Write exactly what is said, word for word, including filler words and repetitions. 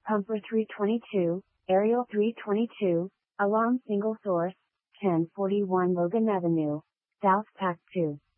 Pumper three twenty-two, Aerial three twenty-two, Alarm single source, ten forty-one Logan Avenue, South Pack two.